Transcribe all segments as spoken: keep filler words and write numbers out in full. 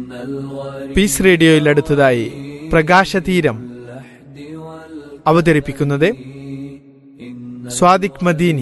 Piece റേഡിയോയിൽ അടുത്തതായി പ്രകാശതീരം അവതരിപ്പിക്കുന്നത് സ്വാദിഖ് മദീനി.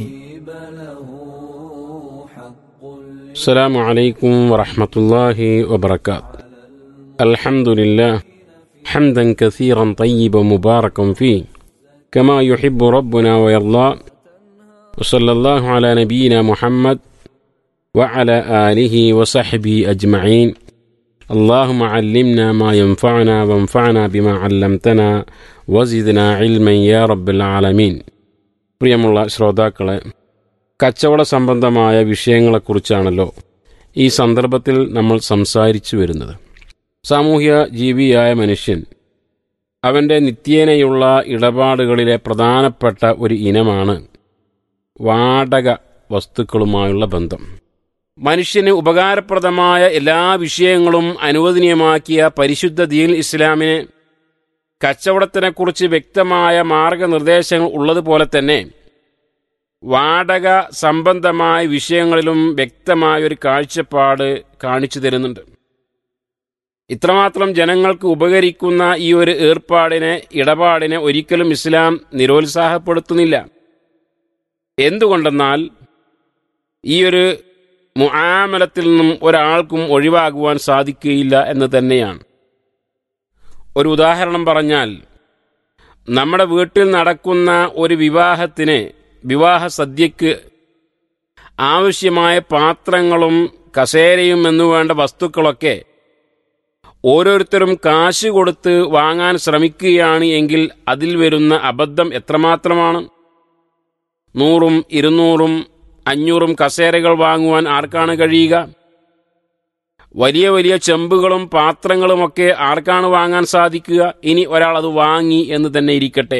അസ്സലാമു അലൈക്കും വറഹ്മത്തുള്ളാഹി വബറകാത്ത്. അൽഹംദുലില്ലാഹ് ഹംദൻ കസീറൻ തയ്യിബൻ മുബാറകൻ ഫീഹി കമാ യുഹിബ്ബു റബ്ബുനാ വയർളാ. വസല്ലല്ലാഹു അലാ നബിയിനാ മുഹമ്മദ് വഅലാ ആലിഹി വസഹ്ബിഹി അജ്മഈൻ. اللهم علمنا ما ينفعنا وانفعنا بما علمتنا وزدنا علما يا رب العالمين. പ്രിയമുള്ള ശ്രോതാക്കളെ, കച്ചവട സംബന്ധമായ വിഷയങ്ങളെക്കുറിച്ചാണല്ലോ ഈ സന്ദർഭത്തിൽ നമ്മൾ സംസാരിച്ചു വരുന്നത്. സാമൂഹ്യ ജീവിയായ മനുഷ്യൻ അവൻ്റെ നിത്യേനയുള്ള ഇടപാടുകളിലെ പ്രധാനപ്പെട്ട ഒരു ഇനമാണ് വാടക വസ്തുക്കളുമായുള്ള ബന്ധം. മനുഷ്യന് ഉപകാരപ്രദമായ എല്ലാ വിഷയങ്ങളും അനുവദനീയമാക്കിയ പരിശുദ്ധ ദീൻ ഇസ്ലാമിന് കച്ചവടത്തിനെക്കുറിച്ച് വ്യക്തമായ മാർഗനിർദ്ദേശങ്ങൾ ഉള്ളതുപോലെ തന്നെ വാടക സംബന്ധമായ വിഷയങ്ങളിലും വ്യക്തമായ ഒരു കാഴ്ചപ്പാട് കാണിച്ചു തരുന്നുണ്ട്. ഇത്രമാത്രം ജനങ്ങൾക്ക് ഉപകരിക്കുന്ന ഈ ഒരു ഏർപ്പാടിനെ, ഇടപാടിനെ ഒരിക്കലും ഇസ്ലാം നിരുത്സാഹപ്പെടുത്തുന്നില്ല. എന്തുകൊണ്ടെന്നാൽ ഈ ഒരു മുആമലത്തിൽ നിന്നും ഒരാൾക്കും ഒഴിവാകുവാൻ സാധിക്കുകയില്ല എന്ന് തന്നെയാണ്. ഒരു ഉദാഹരണം പറഞ്ഞാൽ, നമ്മുടെ വീട്ടിൽ നടക്കുന്ന ഒരു വിവാഹത്തിന്, വിവാഹ സദ്യക്ക് ആവശ്യമായ പാത്രങ്ങളും കസേരയും എന്നുവേണ്ട വസ്തുക്കളൊക്കെ ഓരോരുത്തരും കാശ് കൊടുത്ത് വാങ്ങാൻ ശ്രമിക്കുകയാണ് എങ്കിൽ അതിൽ വരുന്ന അബദ്ധം എത്രമാത്രമാണ്. നൂറും ഇരുന്നൂറും അഞ്ഞൂറും കസേരകൾ വാങ്ങുവാൻ ആർക്കാണ് കഴിയുക? വലിയ വലിയ ചെമ്പുകളും പാത്രങ്ങളുമൊക്കെ ആർക്കാണ് വാങ്ങാൻ സാധിക്കുക? ഇനി ഒരാൾ അത് വാങ്ങി എന്ന് തന്നെ ഇരിക്കട്ടെ,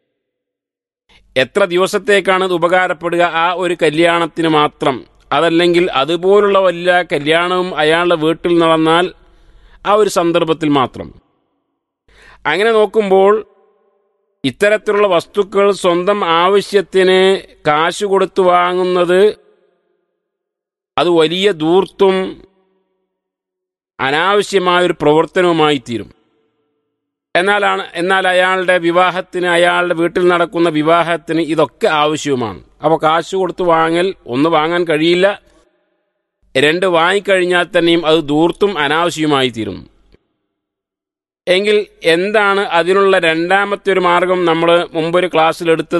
എത്ര ദിവസത്തേക്കാണ് ഇത് ഉപകാരപ്പെടുക? ആ ഒരു കല്യാണത്തിന് മാത്രം. അതല്ലെങ്കിൽ അതുപോലുള്ള വലിയ കല്യാണവും അയാളുടെ വീട്ടിൽ നടന്നാൽ ആ ഒരു സന്ദർഭത്തിൽ മാത്രം. അങ്ങനെ നോക്കുമ്പോൾ ഇത്തരത്തിലുള്ള വസ്തുക്കൾ സ്വന്തം ആവശ്യത്തിന് കാശ് കൊടുത്തു വാങ്ങുന്നത് അത് വലിയ ധൂർത്തും അനാവശ്യമായൊരു പ്രവർത്തനവുമായി തീരും. എന്നാലാണ് എന്നാൽ അയാളുടെ വിവാഹത്തിന്, അയാളുടെ വീട്ടിൽ നടക്കുന്ന വിവാഹത്തിന് ഇതൊക്കെ ആവശ്യവുമാണ്. അപ്പോൾ കാശ് കൊടുത്തു വാങ്ങൽ, ഒന്ന് വാങ്ങാൻ കഴിയില്ല, രണ്ട് വാങ്ങിക്കഴിഞ്ഞാൽ തന്നെയും അത് ധൂർത്തും അനാവശ്യവുമായി തീരും. എങ്കിൽ എന്താണ് അതിനുള്ള രണ്ടാമത്തെ ഒരു മാർഗം? നമ്മൾ മുമ്പൊരു ക്ലാസ്സിലെടുത്തത്